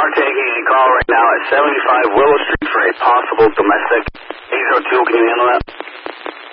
are taking a call right now at 75 Willow Street for a possible domestic. 802, can you handle that?